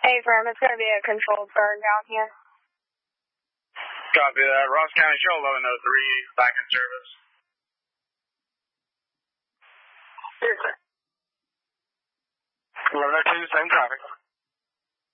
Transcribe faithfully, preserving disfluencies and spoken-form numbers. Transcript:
Hey, firm, it's going to be a controlled burn down here. Copy that. Ross County, show eleven oh three, back in service. Yes, sir. eleven oh two, same traffic.